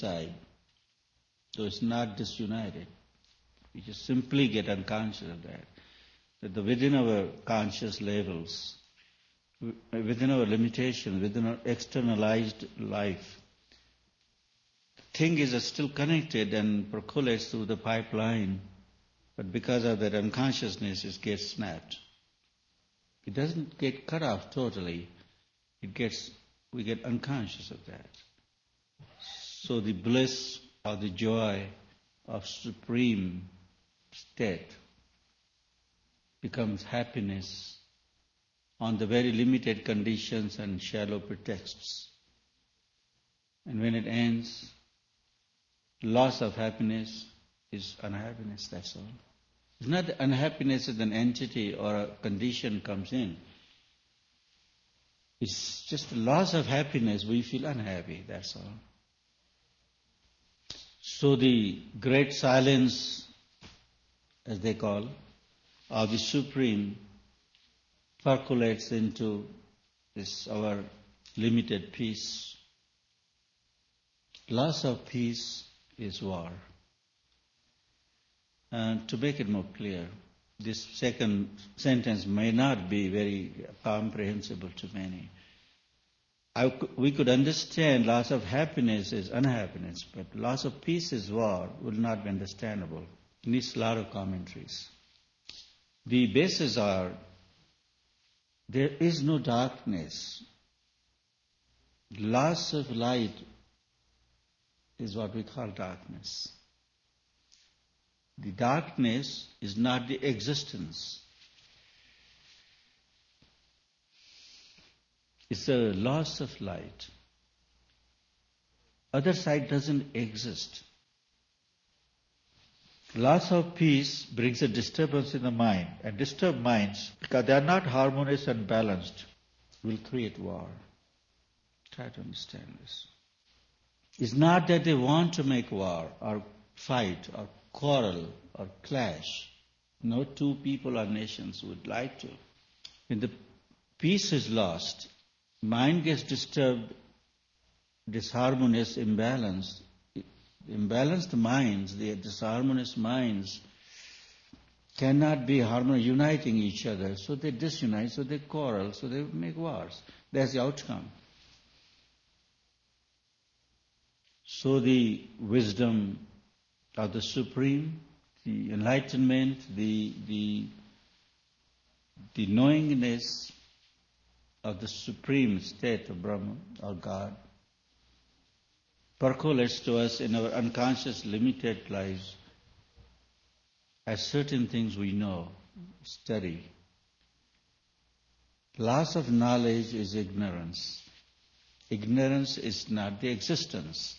side, so it's not disunited. We just simply get unconscious of that. That within our conscious levels, within our limitation, within our externalized life, thing is still connected and percolates through the pipeline, but because of that unconsciousness, it gets snapped. It doesn't get cut off totally. We get unconscious of that. So the bliss or the joy of supreme state becomes happiness on the very limited conditions and shallow pretexts. And when it ends, loss of happiness is unhappiness, that's all. It's not that unhappiness as an entity or a condition comes in. It's just a loss of happiness, we feel unhappy, that's all. So the great silence, as they call, of the Supreme percolates into this our limited peace. Loss of peace is war. And to make it more clear, this second sentence may not be very comprehensible to many. We could understand loss of happiness is unhappiness, but loss of peace is war will not be understandable. It needs a lot of commentaries. The bases are, there is no darkness. Loss of light is what we call darkness. The darkness is not the existence. It's a loss of light. Other side doesn't exist. Loss of peace brings a disturbance in the mind, and disturbed minds, because they are not harmonious and balanced, will create war. Try to understand this. It's not that they want to make war or fight or quarrel or clash. No two people or nations would like to. When the peace is lost, mind gets disturbed, disharmonious, imbalanced. Imbalanced minds, the disharmonious minds, cannot be harmonious, uniting each other. So they disunite, so they quarrel, so they make wars. That's the outcome. So the wisdom of the Supreme, the enlightenment, the knowingness of the Supreme state of Brahman or God percolates to us in our unconscious limited lives as certain things we know, study. Loss of knowledge is ignorance. Ignorance is not the existence.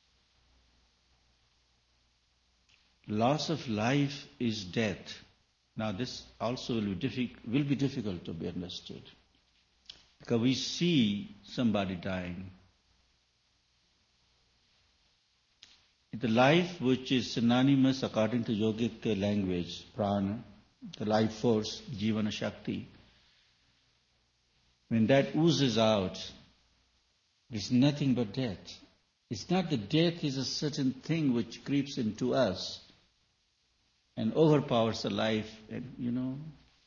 Loss of life is death. Now this also will be difficult to be understood. Because we see somebody dying. The life which is synonymous according to yogic language, prana, the life force, jivana shakti, when that oozes out, it's nothing but death. It's not that death is a certain thing which creeps into us and overpowers the life, and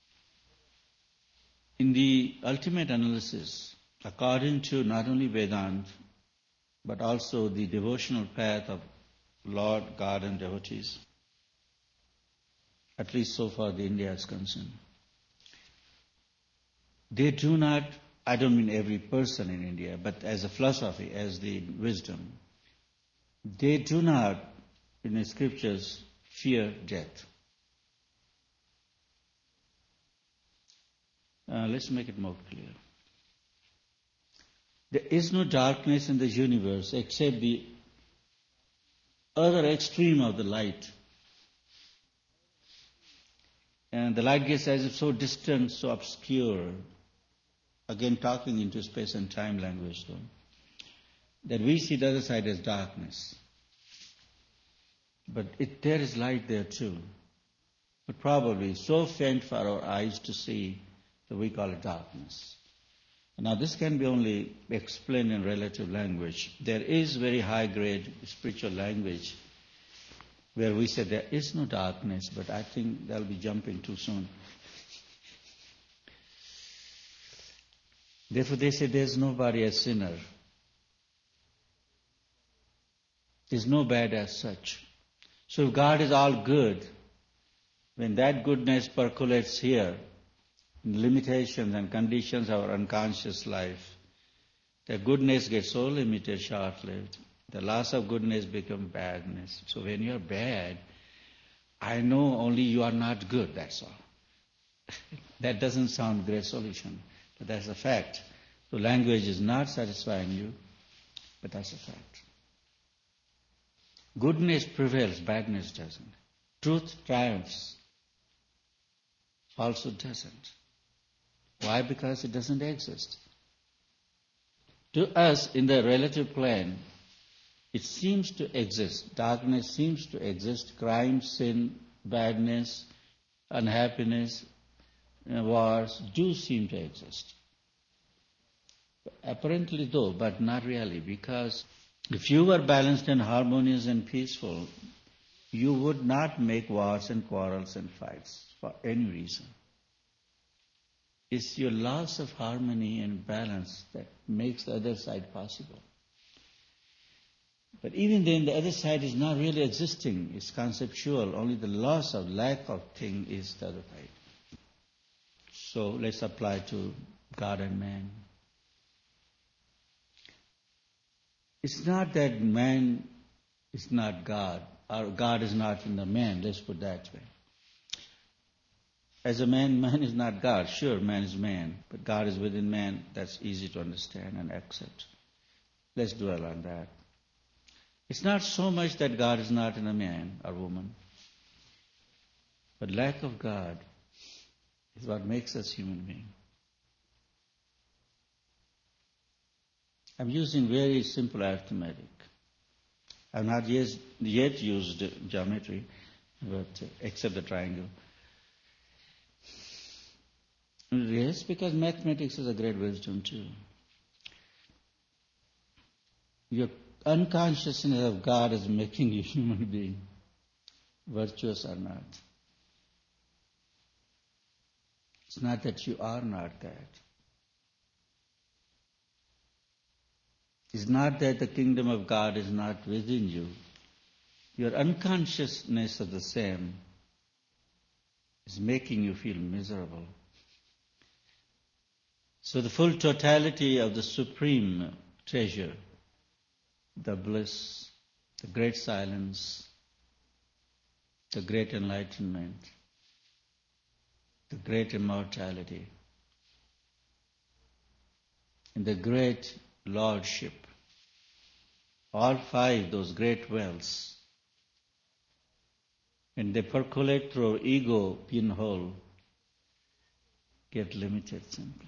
in the ultimate analysis, according to not only Vedanta, but also the devotional path of Lord, God and devotees, at least so far the India is concerned. They do not, I don't mean every person in India, but as a philosophy, as the wisdom, they do not, in the scriptures, fear death. Let's make it more clear. There is no darkness in the universe except the other extreme of the light. And the light gets as if so distant, so obscure, again talking into space and time language though, that we see the other side as darkness. But there is light there too. But probably so faint for our eyes to see that we call it darkness. Now this can be only explained in relative language. There is very high grade spiritual language where we say there is no darkness, but I think they'll be jumping too soon. Therefore they say there's nobody a sinner. There's no bad as such. So if God is all good, when that goodness percolates here, in limitations and conditions of our unconscious life, the goodness gets so limited, short-lived. The loss of goodness becomes badness. So when you're bad, I know only you are not good, that's all. That doesn't sound great solution, but that's a fact. So language is not satisfying you, but that's a fact. Goodness prevails, badness doesn't. Truth triumphs, falsehood doesn't. Why? Because it doesn't exist. To us, in the relative plane, it seems to exist. Darkness seems to exist. Crime, sin, badness, unhappiness, wars do seem to exist. Apparently though, but not really, because if you were balanced and harmonious and peaceful, you would not make wars and quarrels and fights for any reason. It's your loss of harmony and balance that makes the other side possible. But even then, the other side is not really existing. It's conceptual. Only the loss of lack of thing is the other side. So let's apply to God and man. It's not that man is not God, or God is not in the man. Let's put it that way. As a man, man is not God. Sure, man is man, but God is within man. That's easy to understand and accept. Let's dwell on that. It's not so much that God is not in a man or woman, but lack of God is what makes us human beings. I'm using very simple arithmetic. I've not yet used geometry, but except the triangle. Yes, because mathematics is a great wisdom too. Your unconsciousness of God is making you human being, virtuous or not. It's not that you are not that. It's not that the kingdom of God is not within you. Your unconsciousness of the same is making you feel miserable. So the full totality of the supreme treasure, the bliss, the great silence, the great enlightenment, the great immortality, and the great lordship, all five, those great wells, and they percolate through ego pinhole, get limited simply.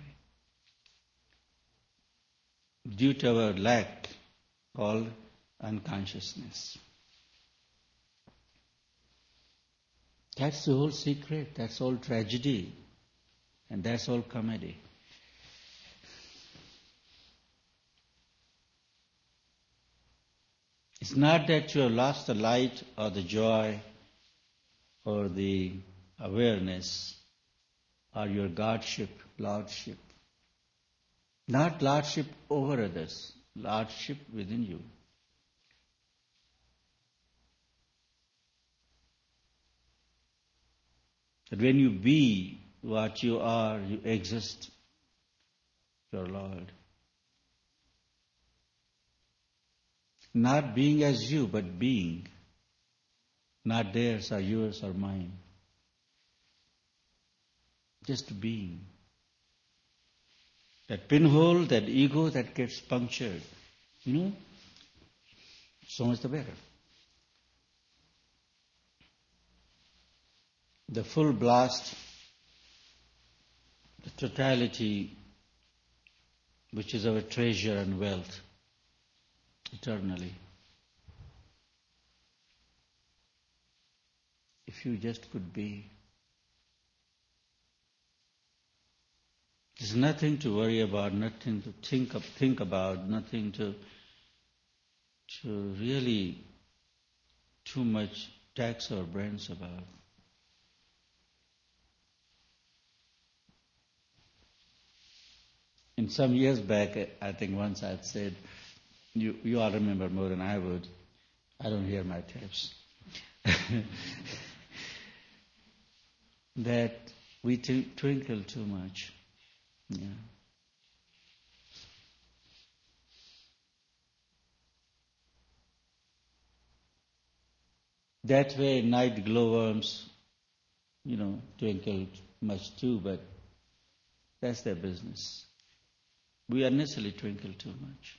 Due to our lack called unconsciousness. That's the whole secret, that's all tragedy, and that's all comedy. It's not that you have lost the light or the joy or the awareness or your godship, lordship. Not lordship over others, lordship within you. That when you be what you are, you exist, your Lord. Not being as you, but being. Not theirs or yours or mine. Just being. That pinhole, that ego that gets punctured, so much the better. The full blast, the totality, which is our treasure and wealth, eternally. If you just could be. There's nothing to worry about, nothing to think about, nothing to really too much tax our brains about. In some years back, I think once I'd said, you all remember more than I would. I don't hear my tapes. That we twinkle too much. Yeah. That way, night glowworms, twinkle much too, but that's their business. We unnecessarily twinkle too much.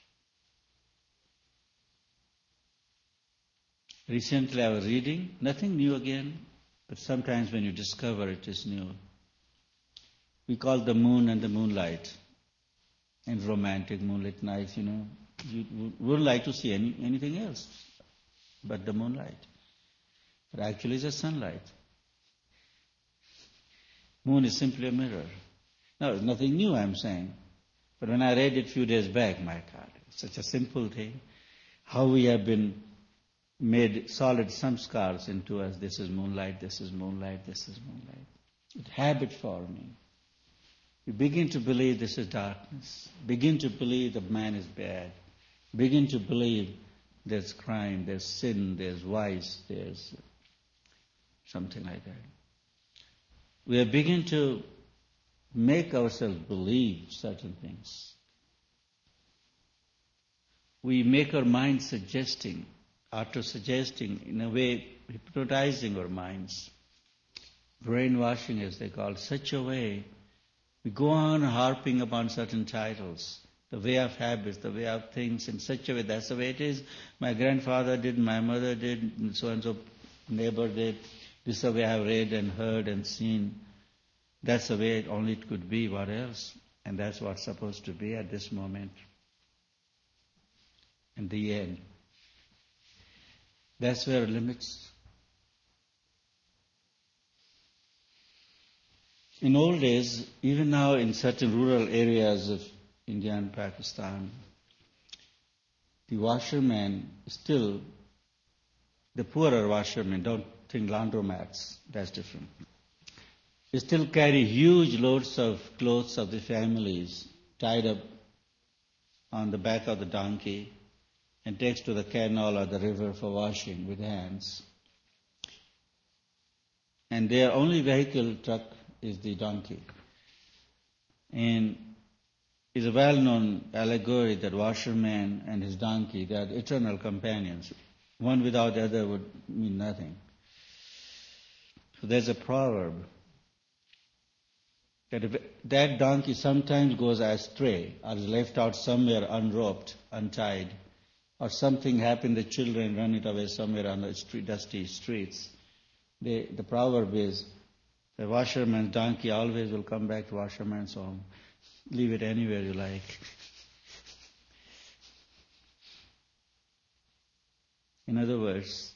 Recently I was reading, nothing new again, but sometimes when you discover it is new. We call the moon and the moonlight, and romantic moonlit nights, you wouldn't like to see anything else but the moonlight. But actually it's a sunlight. Moon is simply a mirror. No, it's nothing new I'm saying. But when I read it a few days back, my God, it's such a simple thing. How we have been made solid samskars into us. This is moonlight, this is moonlight, this is moonlight. It's habit forming. We begin to believe this is darkness. Begin to believe that man is bad. Begin to believe there's crime, there's sin, there's vice, there's something like that. We are beginning to make ourselves believe certain things. We make our minds suggesting, auto-suggesting, in a way, hypnotizing our minds. Brainwashing, as they call it, such a way. We go on harping upon certain titles, the way of habits, the way of things, in such a way, that's the way it is. My grandfather did, my mother did, and so neighbor did. This is the way I've read and heard and seen. That's the way only it could be, what else? And that's what's supposed to be at this moment. In the end. That's where limits. In old days, even now in certain rural areas of India and Pakistan, the washermen still, the poorer washermen, don't think laundromats, that's different. They still carry huge loads of clothes of the families tied up on the back of the donkey and takes to the canal or the river for washing with hands. And their only vehicle truck is the donkey. And it's a well-known allegory that washerman and his donkey, they are eternal companions. One without the other would mean nothing. So there's a proverb that donkey sometimes goes astray or is left out somewhere unroped, untied, or something happened, the children run it away somewhere on the dusty streets. The proverb is, the washerman's donkey always will come back to washerman's home. Leave it anywhere you like. In other words,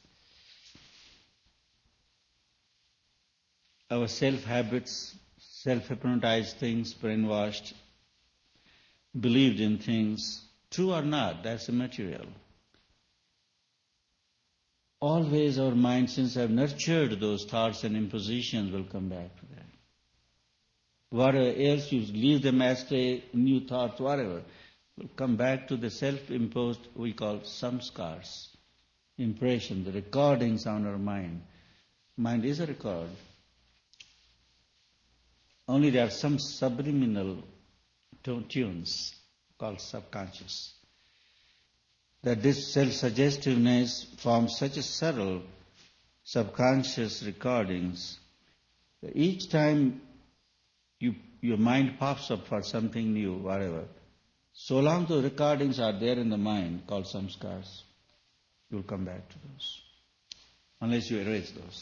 our self-habits, self-hypnotized things, brainwashed, believed in things, true or not, that's immaterial. Always our minds, since have nurtured those thoughts and impositions, will come back to that. Whatever else you leave them as new thoughts, whatever, will come back to the self-imposed, we call samskars, impression, the recordings on our mind. Mind is a record. Only there are some subliminal tunes called subconscious. That this self-suggestiveness forms such a subtle subconscious recordings that each time your mind pops up for something new, whatever, so long those recordings are there in the mind, called samskars, you'll come back to those, unless you erase those.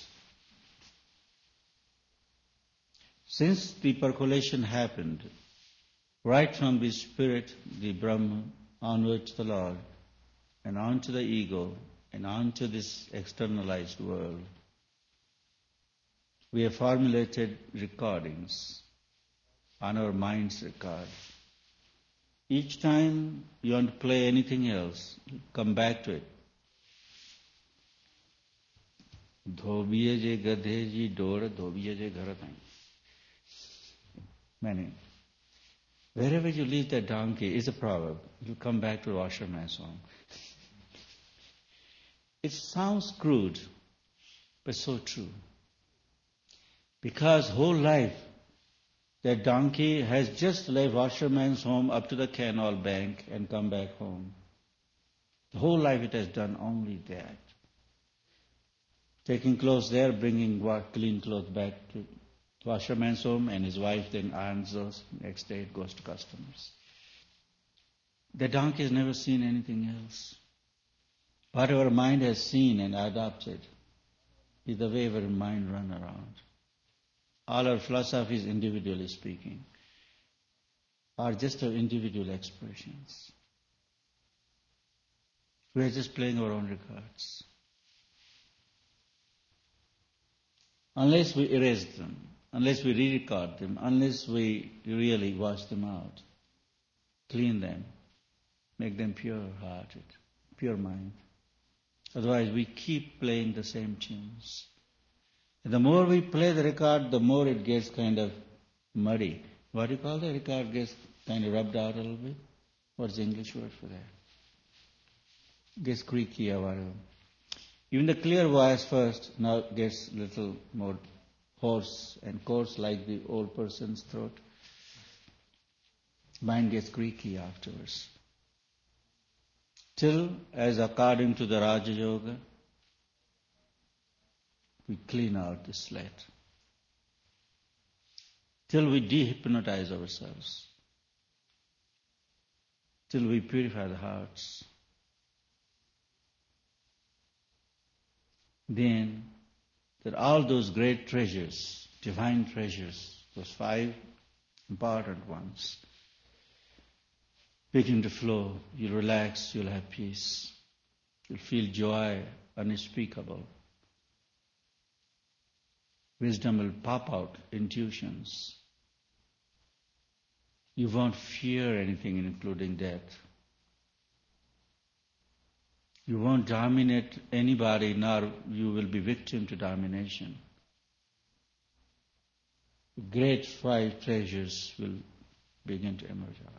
Since the percolation happened, right from the spirit, the Brahman, onward to the Lord, and on to the ego, and on to this externalized world, we have formulated recordings. on our mind's record. Each time you want to play anything else, come back to it. Dhobiye je gadhe ji dor, dhobiye je ghar nahi. Meaning, wherever you leave that donkey is a proverb. You come back to the washerman's home. It sounds crude, but so true. Because whole life, that donkey has just left washerman's home up to the canal bank and come back home. The whole life it has done only that. Taking clothes there, bringing clean clothes back to washerman's home, and his wife then irons those. Next day it goes to customers. The donkey has never seen anything else. What our mind has seen and adopted is the way our mind runs around. All our philosophies, individually speaking, are just our individual expressions. We are just playing our own records. Unless we erase them, unless we re-record them, unless we really wash them out, clean them, make them pure-hearted, pure mind. Otherwise, we keep playing the same tunes. And the more we play the record, the more it gets kind of muddy. What do you call the record? Gets kind of rubbed out a little bit? What's the English word for that? Gets creaky or whatever. Even the clear voice first now gets a little more hoarse and coarse like the old person's throat. Mind gets creaky afterwards. Till, as according to the Raja Yoga, we clean out the slate. Till we dehypnotize ourselves. Till we purify the hearts. Then, that all those great treasures, divine treasures, those 5 important ones, begin to flow. You'll relax, you'll have peace. You'll feel joy unspeakable. Wisdom will pop out, intuitions. You won't fear anything, including death. You won't dominate anybody, nor you will be victim to domination. Great 5 treasures will begin to emerge out.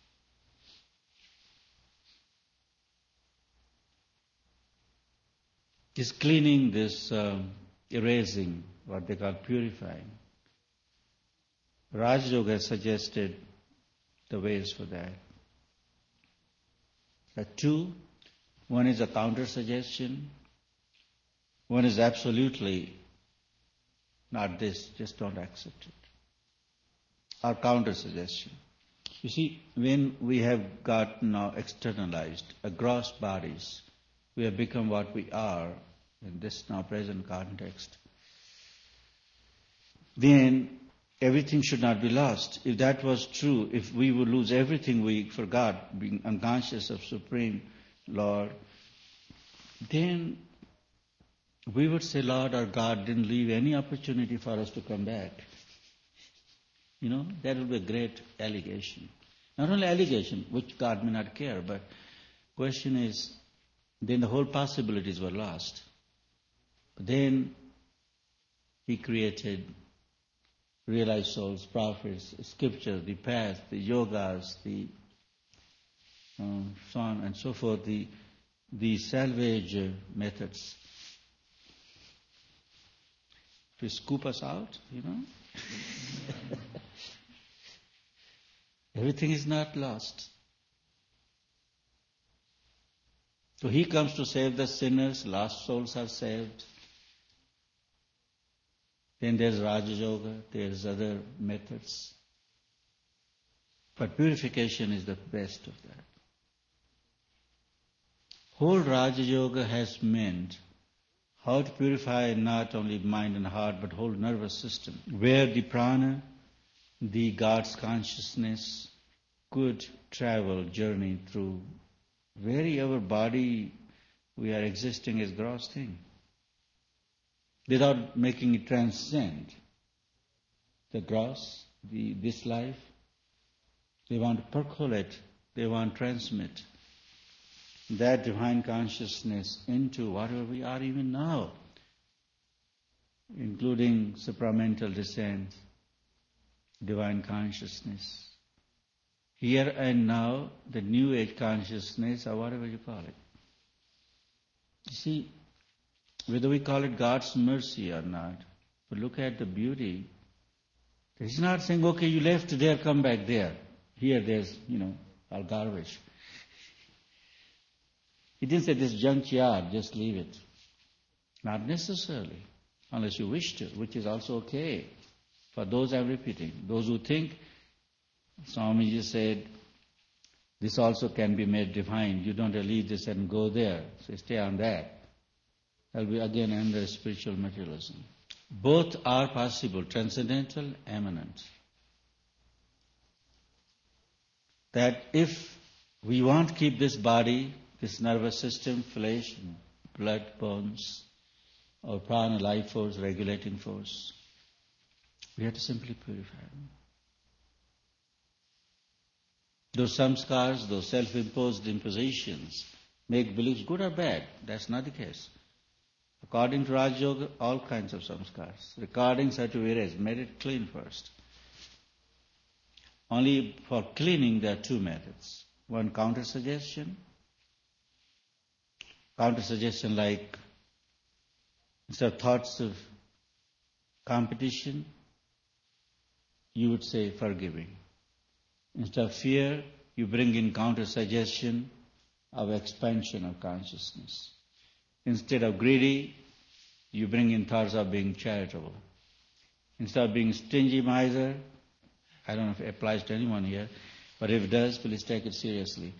This cleaning, this erasing, what they call purifying. Raj Yoga has suggested the ways for that. There are 2. One is a counter-suggestion. One is absolutely not this, just don't accept it. Or counter-suggestion. You see, when we have got now externalized, gross bodies, we have become what we are in this now present context, then everything should not be lost. If that was true, if we would lose everything we forgot, being unconscious of Supreme Lord, then we would say, Lord or God didn't leave any opportunity for us to come back. You know, that would be a great allegation. Not only allegation, which God may not care, but question is, then the whole possibilities were lost. But then He created realized souls, prophets, scripture, the path, the yogas, the so on and so forth, the salvage methods to scoop us out, you know. Everything is not lost. So He comes to save the sinners, lost souls are saved. Then there's Raja Yoga, there's other methods. But purification is the best of that. Whole Raja Yoga has meant how to purify not only mind and heart, but whole nervous system, where the prana, the God's consciousness, could travel, journey through very our body we are existing as gross thing, without making it transcend the gross this life. They want to percolate, they want to transmit that divine consciousness into whatever we are even now, including supramental descent, divine consciousness. Here and now, the New Age consciousness, or whatever you call it. You see, whether we call it God's mercy or not, but look at the beauty. He's not saying, okay, you left there, come back there. Here there's, all garbage. He didn't say this junkyard, just leave it. Not necessarily, unless you wish to, which is also okay. For those I'm repeating, those who think, Swamiji said, this also can be made divine. You don't leave this and go there. So stay on that. That will be again under spiritual materialism. Both are possible, transcendental, eminent. That if we want to keep this body, this nervous system, flesh, blood, bones, or prana, life force, regulating force, we have to simply purify them. Those samskars, those self-imposed impositions, make beliefs good or bad. That's not the case. According to Raj Yoga, all kinds of samskars. Recordings are to be erased. Made it clean first. Only for cleaning there are two methods. One, counter-suggestion. Counter-suggestion like, instead of thoughts of competition, you would say forgiving. Instead of fear, you bring in counter-suggestion of expansion of consciousness. Instead of greedy, you bring in thoughts of being charitable. Instead of being stingy miser, I don't know if it applies to anyone here, but if it does, please take it seriously.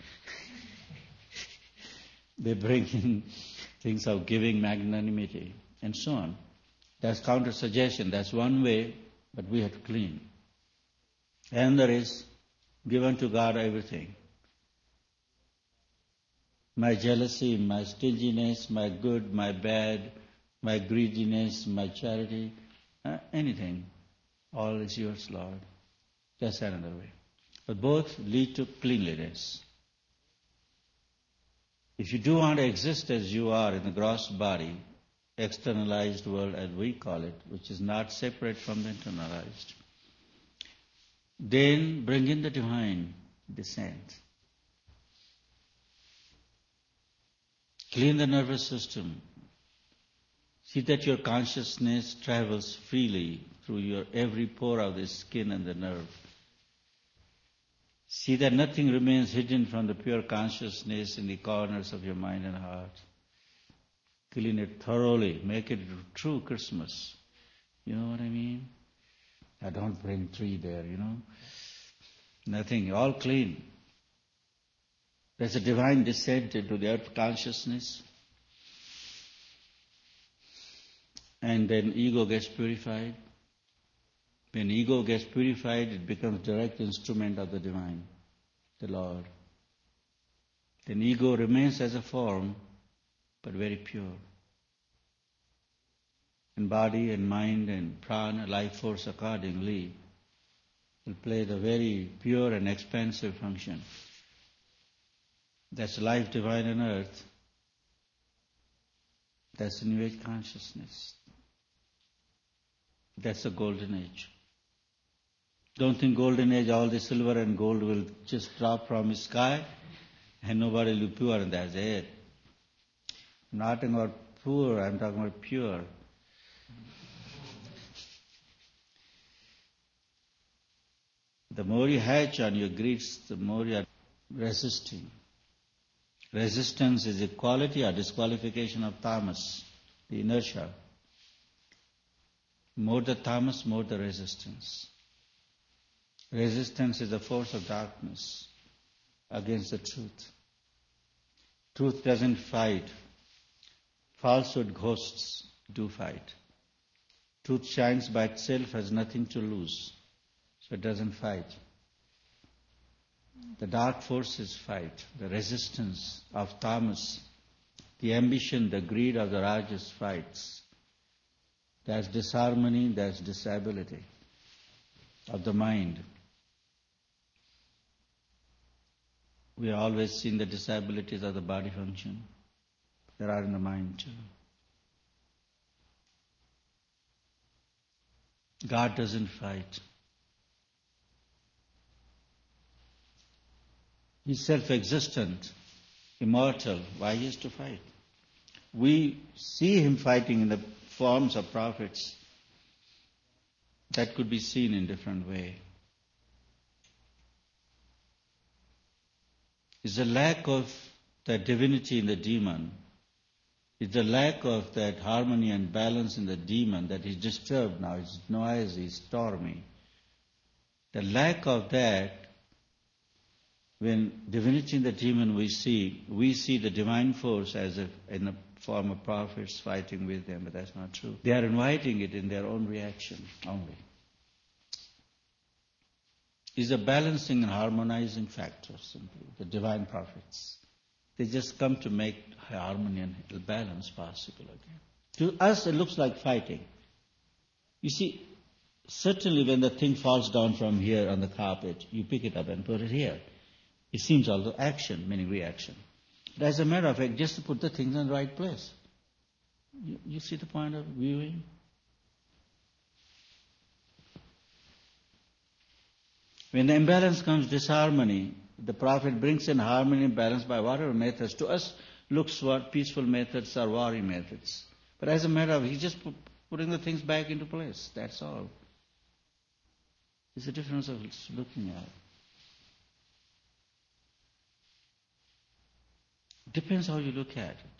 They bring in things of giving, magnanimity, and so on. That's counter-suggestion. That's one way, but we have to clean. And there is given to God everything. My jealousy, my stinginess, my good, my bad, my greediness, my charity, anything, all is yours, Lord. That's another way. But both lead to cleanliness. If you do want to exist as you are in the gross body, externalized world as we call it, which is not separate from the internalized, then bring in the divine descent. Clean the nervous system. See that your consciousness travels freely through your every pore of the skin and the nerve. See that nothing remains hidden from the pure consciousness in the corners of your mind and heart. Clean it thoroughly. Make it true Christmas. You know what I mean? I don't bring tree there, Nothing, all clean. There's a divine descent into the earth consciousness. And then ego gets purified. When ego gets purified, it becomes direct instrument of the divine, the Lord. Then ego remains as a form, but very pure. And body and mind and prana, life force accordingly, will play the very pure and expansive function. That's life divine on earth. That's the New Age consciousness. That's the golden age. Don't think golden age, all the silver and gold will just drop from the sky and nobody will be pure and that's it. I'm not talking about poor, I'm talking about pure. The more you hatch on your greeds, the more you are resisting. Resistance is a quality or disqualification of tamas, the inertia. More the tamas, more the resistance. Resistance is the force of darkness against the truth. Truth doesn't fight. Falsehood ghosts do fight. Truth shines by itself, has nothing to lose, so it doesn't fight. The dark forces fight, the resistance of tamas, the ambition, the greed of the rajas fights. There's disharmony, there's disability. of the mind. We have always seen the disabilities of the body function. There are in the mind too. God doesn't fight. He's self-existent, immortal. Why he has to fight? We see him fighting in the forms of prophets. That could be seen in different way. It's the lack of that divinity in the demon. It's the lack of that harmony and balance in the demon that is disturbed now. It's noisy, stormy. The lack of that, when divinity in the demon we see the divine force as if in the form of prophets fighting with them, but that's not true. They are inviting it in their own reaction only. Is a balancing and harmonizing factor, simply, the divine prophets. They just come to make harmony and balance possible again. To us, it looks like fighting. You see, certainly when the thing falls down from here on the carpet, you pick it up and put it here. It seems also action, meaning reaction. But as a matter of fact, just to put the things in the right place. You see the point of viewing? When the imbalance comes, disharmony, the prophet brings in harmony and balance by whatever methods. To us, looks what peaceful methods are warring methods. But as a matter of, he's just putting the things back into place. That's all. It's the difference of looking at it. Depends how you look at it.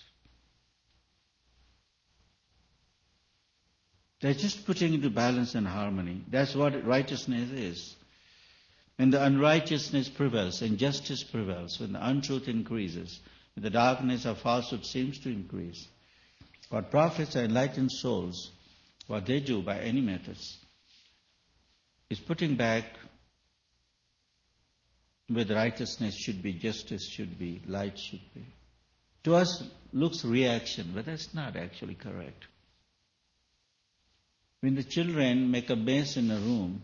They're just putting into balance and harmony. That's what righteousness is. When the unrighteousness prevails, injustice prevails, when the untruth increases, when the darkness of falsehood seems to increase, what prophets are enlightened souls, what they do by any methods, is putting back where the righteousness should be, justice should be, light should be. To us, looks reaction, but that's not actually correct. When the children make a mess in a room,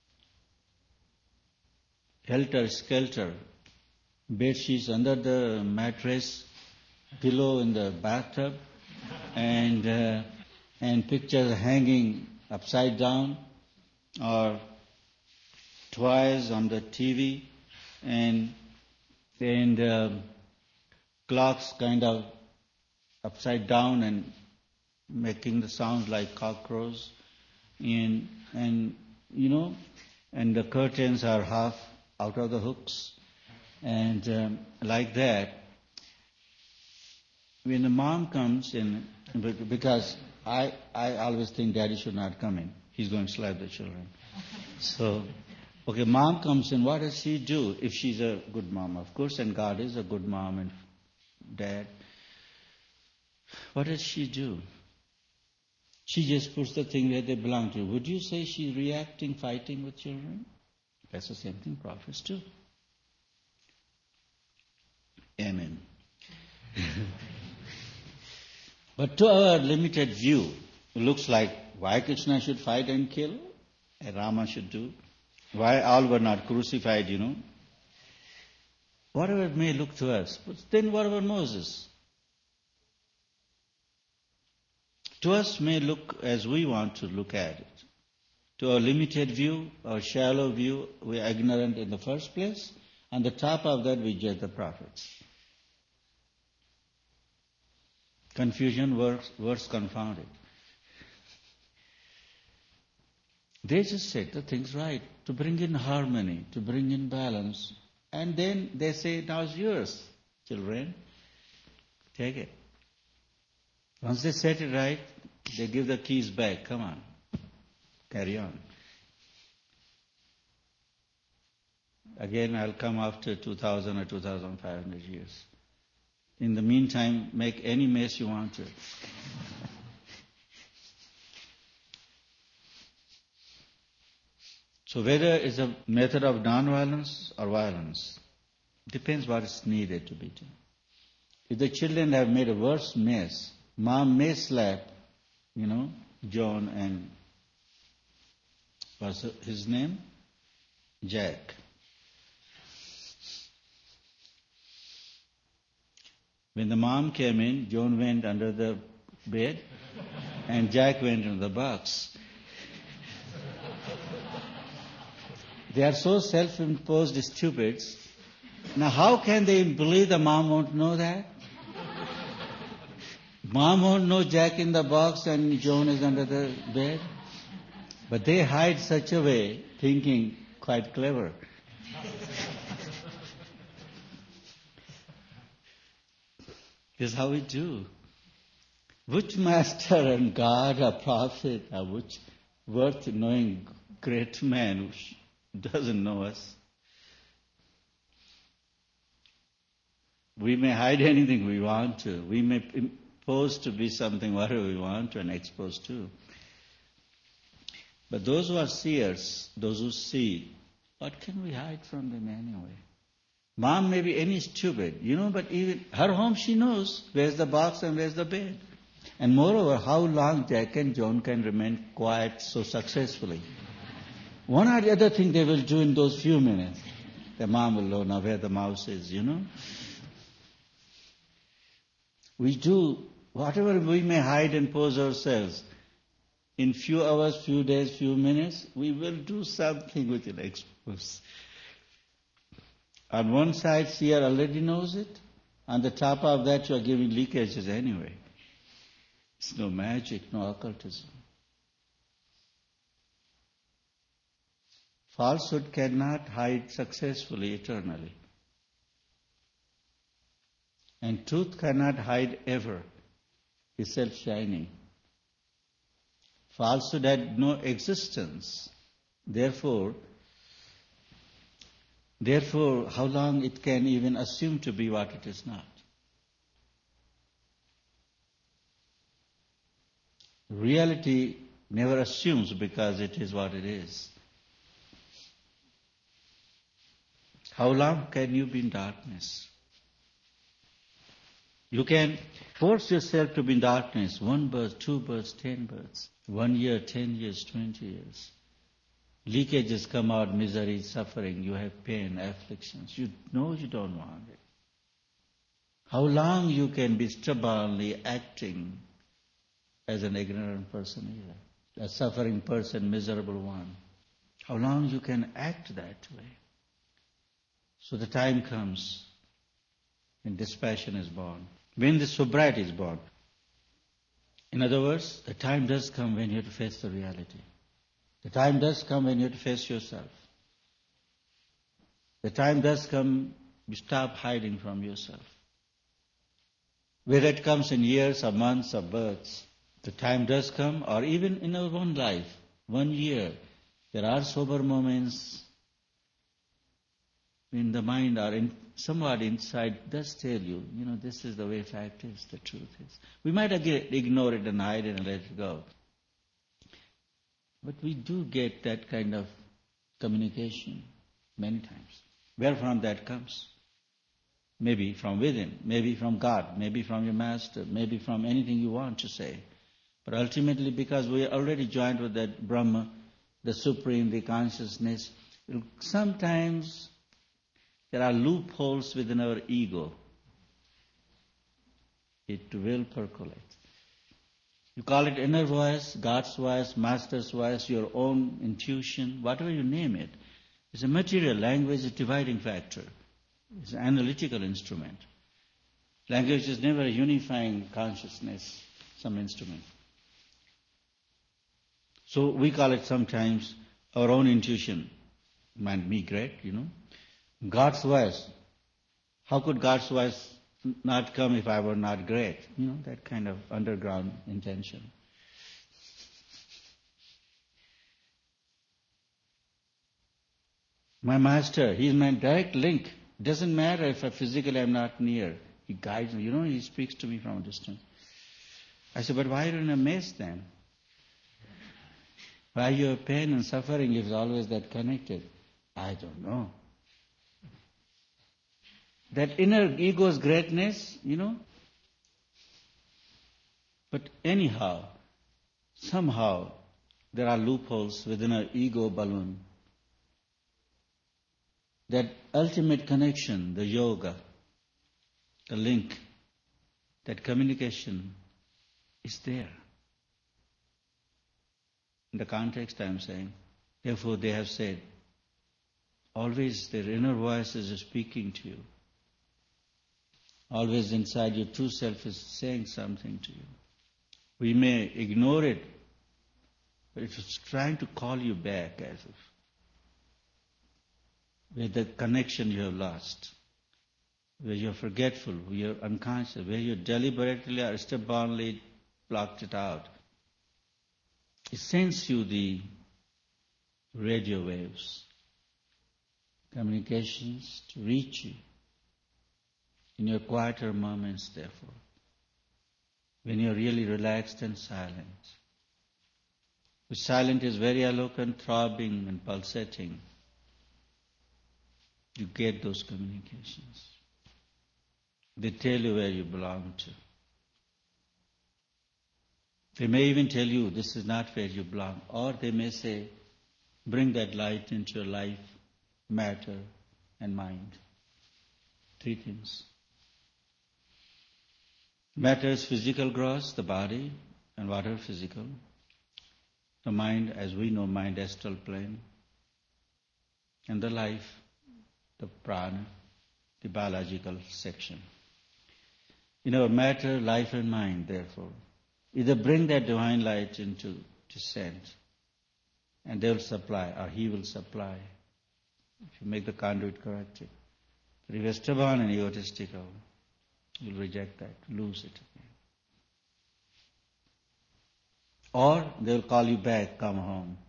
helter-skelter, bed sheets under the mattress, pillow in the bathtub, and pictures hanging upside down, or toys on the TV, and clocks kind of upside down and making the sounds like cockroach, and the curtains are half out of the hooks, and like that. When the mom comes in, because I always think daddy should not come in. He's going to slap the children. So, okay, mom comes in, what does she do if she's a good mom? Of course, and God is a good mom and dad. What does she do? She just puts the thing where they belong to. Would you say she's reacting, fighting with children? That's the same thing prophets do. Amen. But to our limited view, it looks like why Krishna should fight and kill, and Rama should do. Why all were not crucified, Whatever it may look to us. But then what about Moses? To us may look as we want to look at it. To our limited view, our shallow view, we are ignorant in the first place. On the top of that, we judge the prophets. Confusion, words confounded. They just said the things right, to bring in harmony, to bring in balance. And then they say, now it's yours, children. Take it. Once they set it right, they give the keys back. Come on. Carry on. Again, I'll come after 2,000 or 2,500 years. In the meantime, make any mess you want to. So whether it's a method of non-violence or violence, depends what is needed to be done. If the children have made a worse mess, mom may slap, John and Was his name? Jack. When the mom came in, Joan went under the bed and Jack went into the box. They are so self-imposed stupids. Now how can they believe the mom won't know that? Mom won't know Jack in the box and Joan is under the bed. But they hide such a way, thinking quite clever. This is how we do. Which master and God or prophet or which worth knowing great man who doesn't know us? We may hide anything we want to. We may impose to be something whatever we want to and expose to. But those who are seers, those who see, what can we hide from them anyway? Mom may be any stupid, but even her home she knows where's the box and where's the bed. And moreover, how long Jack and Joan can remain quiet so successfully. One or the other thing they will do in those few minutes. The mom will know where the mouse is, We do whatever we may hide and pose ourselves. In few hours, few days, few minutes, we will do something which will expose. On one side, seer already knows it. On the top of that, you are giving leakages anyway. It's no magic, no occultism. Falsehood cannot hide successfully eternally. And truth cannot hide ever. It's self-shining. Falsehood had no existence. Therefore, how long it can even assume to be what it is not? Reality never assumes because it is what it is. How long can you be in darkness? You can force yourself to be in darkness 1 birth, 2 births, 10 births. 1 year, 10 years, 20 years. Leakages come out, misery, suffering, you have pain, afflictions. You know you don't want it. How long you can be stubbornly acting as an ignorant person either, a suffering person, miserable one. How long you can act that way. So the time comes when dispassion is born, when the sobriety is born. In other words, the time does come when you have to face the reality. The time does come when you have to face yourself. The time does come, you stop hiding from yourself. Whether it comes in years or months or births, the time does come, or even in our own life, 1 year, there are sober moments in the mind or in somewhat inside does tell you, this is the way fact is, the truth is. We might ignore it and hide it and let it go. But we do get that kind of communication many times. Where from that comes? Maybe from within, maybe from God, maybe from your master, maybe from anything you want to say. But ultimately, because we are already joined with that Brahma, the Supreme, the consciousness, sometimes there are loopholes within our ego. It will percolate. You call it inner voice, God's voice, Master's voice, your own intuition, whatever you name it. It's a material language, a dividing factor. It's an analytical instrument. Language is never a unifying consciousness, some instrument. So we call it sometimes our own intuition. Might be great, God's voice. How could God's voice not come if I were not great? That kind of underground intention. My master, he is my direct link. Doesn't matter if physically I'm not near. He guides me. He speaks to me from a distance. I said, but why are you in a mess then? Why your pain and suffering is always that connected? I don't know. That inner ego's greatness, But anyhow, somehow, there are loopholes within our ego balloon. That ultimate connection, the yoga, the link, that communication is there. In the context I am saying, therefore they have said, always their inner voice is speaking to you. Always inside your true self is saying something to you. We may ignore it, but it's trying to call you back as if with the connection you have lost, where you're forgetful, where you're unconscious, where you deliberately or stubbornly blocked it out. It sends you the radio waves, communications to reach you in your quieter moments, therefore, when you're really relaxed and silent. The silent is very eloquent, throbbing and pulsating. You get those communications. They tell you where you belong to. They may even tell you this is not where you belong. Or they may say, bring that light into your life, matter and mind. Three things. Matter is physical gross, the body, and water physical. The mind, as we know, mind astral plane. And the life, the prana, the biological section. In our matter, life and mind, therefore, either bring that divine light into descent, and they will supply, or he will supply, if you make the conduit correctly. But if you're stubborn and egotistical, you'll reject that, lose it again. Or they'll call you back, come home.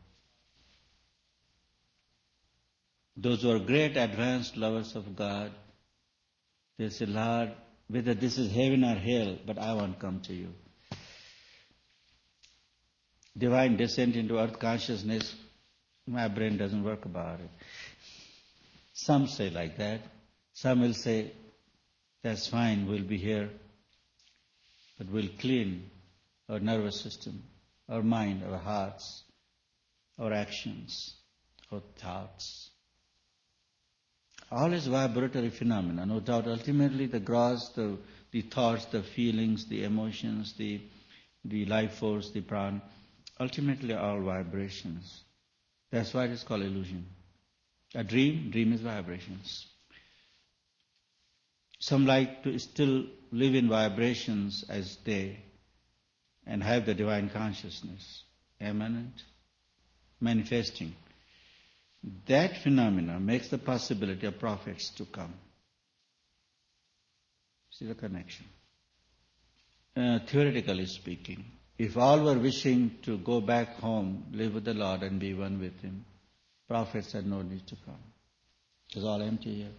Those who are great advanced lovers of God, they say, Lord, whether this is heaven or hell, but I want to come to you. Divine descent into earth consciousness, my brain doesn't work about it. Some say like that. Some will say, that's fine, we'll be here, but we'll clean our nervous system, our mind, our hearts, our actions, our thoughts. All is vibratory phenomena, no doubt. Ultimately, the gross, the thoughts, the feelings, the emotions, the life force, the prana, ultimately all vibrations. That's why it is called illusion. A dream is vibrations. Some like to still live in vibrations as they and have the divine consciousness, eminent, manifesting. That phenomena makes the possibility of prophets to come. See the connection. Theoretically speaking, if all were wishing to go back home, live with the Lord and be one with Him, prophets had no need to come. It's all empty here.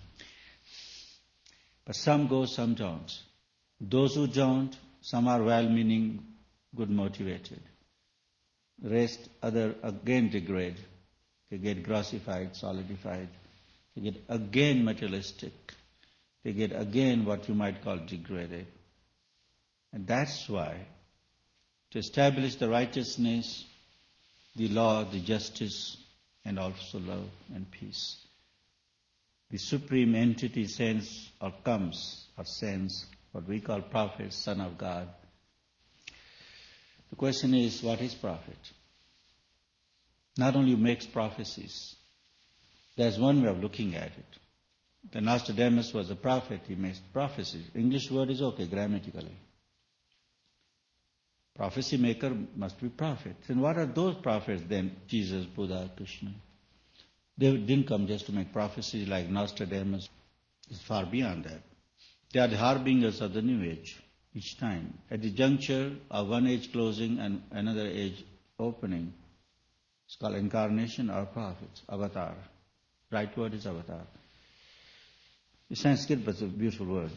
But some go, some don't. Those who don't, some are well-meaning, good motivated. The rest, other again degrade. They get grossified, solidified. They get again materialistic. They get again what you might call degraded. And that's why, to establish the righteousness, the law, the justice, and also love and peace, the supreme entity sends or comes or sends what we call prophet, Son of God. The question is, what is prophet? Not only makes prophecies. There's one way of looking at it. The Nostradamus was a prophet, he makes prophecies. English word is okay grammatically. Prophecy maker must be prophets. And what are those prophets then? Jesus, Buddha, Krishna. They didn't come just to make prophecies like Nostradamus. It's far beyond that. They are the harbingers of the new age each time. At the juncture of one age closing and another age opening, it's called incarnation or prophets, avatar. Right word is avatar. It's Sanskrit, but it's a beautiful word.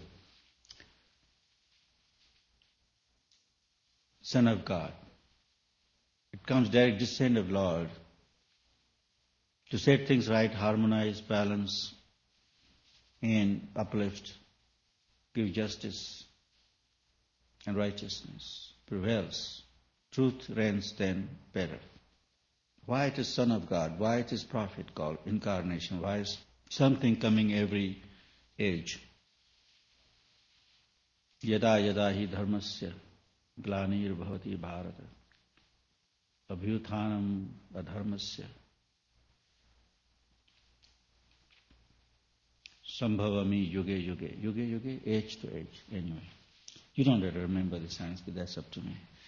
Son of God. It comes direct descent of Lord to set things right, harmonize, balance, and uplift, give justice and righteousness prevails. Truth reigns then better. Why it is Son of God? Why it is prophet called incarnation? Why is something coming every age? Yada yada hi dharmasya glanir bhavati bharata abhyuthanam adharmasya sambhavami yuge yuge, age to age. Anyway, you don't have to remember the Sanskrit, that's up to me.